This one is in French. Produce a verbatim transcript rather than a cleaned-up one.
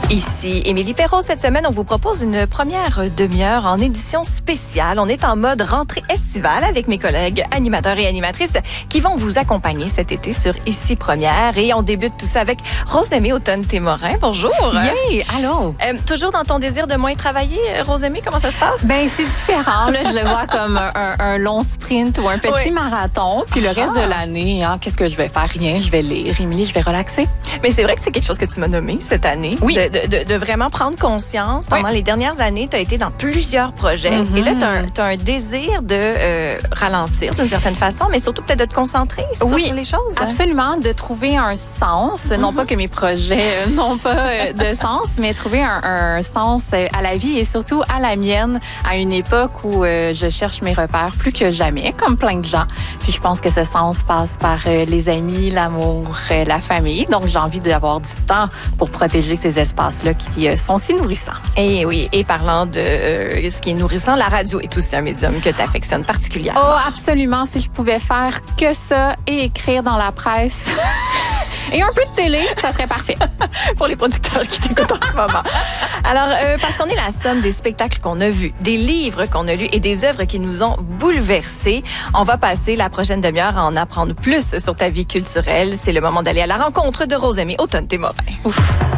Ici Émilie Perrault. Cette semaine, on vous propose une première demi-heure en édition spéciale. On est en mode rentrée estivale avec mes collègues animateurs et animatrices qui vont vous accompagner cet été sur Ici Première. Et on débute tout ça avec Rosemée Automne-Témorin. Bonjour. Yay! Allô? Euh, toujours dans ton désir de moins travailler, Rosemée, comment ça se passe? Ben c'est différent. Là, je le vois comme un, un, un long sprint ou un petit oui. marathon. Puis le reste ah. de l'année, hein, qu'est-ce que je vais faire? Rien. Je vais lire. Émilie, je vais relaxer. Mais c'est vrai que c'est quelque chose que tu m'as nommé cette année. Oui. De, de, de vraiment prendre conscience. Pendant oui. les dernières années, tu as été dans plusieurs projets. Mm-hmm. Et là, tu as un, un désir de euh, ralentir d'une certaine façon, mais surtout peut-être de te concentrer sur oui, les choses. Absolument. De trouver un sens. Mm-hmm. Non pas que mes projets euh, n'ont pas euh, de sens, mais trouver un, un sens à la vie et surtout à la mienne à une époque où euh, je cherche mes repères plus que jamais, comme plein de gens. Puis je pense que ce sens passe par euh, les amis, l'amour, euh, la famille. Donc j'ai envie d'avoir du temps pour protéger ces espaces-là qui euh, sont si nourrissants. Et oui, et parlant de euh, ce qui est nourrissant, la radio est aussi un médium que tu affectionnes particulièrement. Oh, absolument. Si je pouvais faire que ça et écrire dans la presse et un peu de télé, ça serait parfait. Pour les producteurs qui t'écoutent en ce moment. Alors, euh, parce qu'on est la somme des spectacles qu'on a vus, des livres qu'on a lus et des œuvres qui nous ont bouleversés, on va passer la prochaine demi-heure à en apprendre plus sur ta vie culturelle. C'est le moment d'aller à la rencontre de Rosemée Automne-Témorin. Ouf.